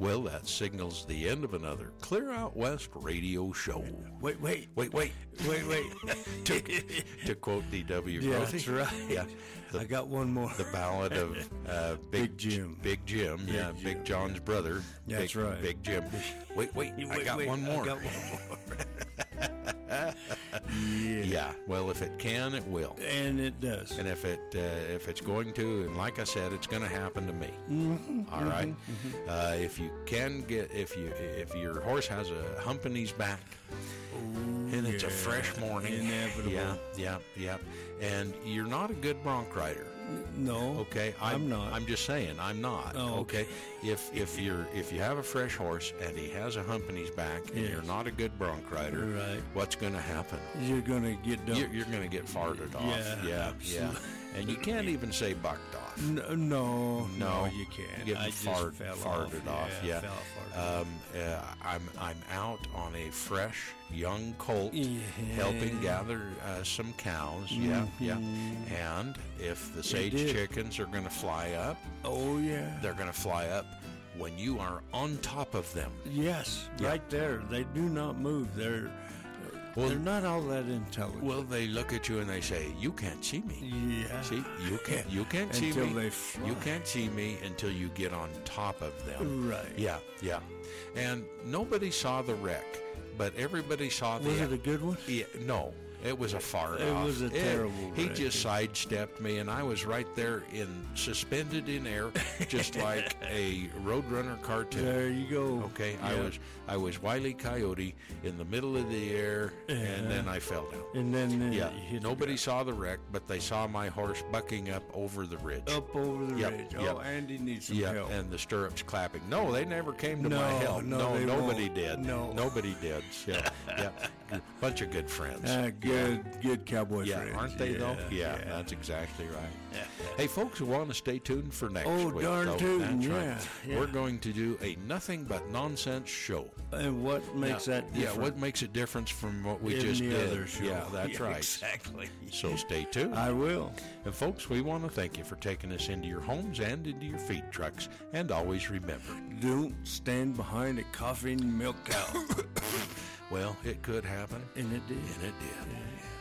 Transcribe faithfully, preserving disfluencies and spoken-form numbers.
Well, that signals the end of another Clear Out West radio show. Wait, wait, Wait, wait. wait, wait. to, to quote D W Yeah, Grothe. that's right. Yeah. The, I got one more. the ballad of uh, Big, Big Jim. Big Jim, yeah, Jim, Big John's brother. That's Big, right. Big Jim. Wait, wait, I Wait, got wait, one more. I got one more. yeah. Yeah, well, if it can, it will. And it does. And if it uh, if it's going to, and like I said, it's going to happen to me. Mm-hmm, All right. Mm-hmm. Uh, if you can get, if you if your horse has a hump in his back, Ooh, and it's yeah. a fresh morning, Inevitable. yeah, yeah, yeah, and you're not a good bronc rider. No. Okay, I'm not. I'm just saying, I'm not. Oh, okay. If if you're if you have a fresh horse and he has a hump in his back and Yes. you're not a good bronc rider, Right. what's going to happen? You're going to get done. You're, you're going to get farted off. Yeah, yeah, absolutely. yeah. And you can't even say bucked off. No, no, No, no, you can't. Getting I just fart, fell farted off. off. Yeah, fell farted Um, uh, I'm I'm out on a fresh young colt, Yeah. helping gather uh, some cows. Yeah, yeah. And if the sage did. chickens are going to fly up, Oh, yeah. they're going to fly up when you are on top of them. Yes, Yeah. right there. They do not move. They're Well- they're not all that intelligent. Well, they look at you and they say, "You can't see me." yeah. See, you can't you can't see Until me. they fly. You can't see me until you get on top of them. Right. Yeah, yeah. And nobody saw the wreck, but everybody saw the. Was it a good one? Yeah, no, it was a fart It off. was a terrible He wreck. just sidestepped me, and I was right there in suspended in air, just like a Roadrunner cartoon. There you go. Okay, I Yeah. was I was Wile E. Coyote in the middle of the air, and then I fell down. And then uh, you Yeah, hit nobody saw the wreck, but they saw my horse bucking up over the ridge. the, up over the Yep, ridge. yep. Oh, Andy needs some Yeah, help. and the stirrups clapping. No, they never came to No, my help. no, No, they nobody won't. did. No. Nobody did. Yeah, yeah. Bunch of good friends. Ah, good, good cowboy Yeah, friends. aren't they though? Yeah, yeah. that's exactly right. Hey, folks who want to stay tuned for next Oh, week. darn though, tootin', that's yeah, right. yeah. We're going to do a nothing but nonsense show. And what makes Now, that different? Yeah, what makes it different from what we in just the did? other show? Yeah, that's Yeah, right. Exactly. So stay tuned. I will. And folks, we want to thank you for taking us into your homes and into your feed trucks. And always remember, Don't stand behind a coughing milk cow. well, it could happen, And it did. and it did.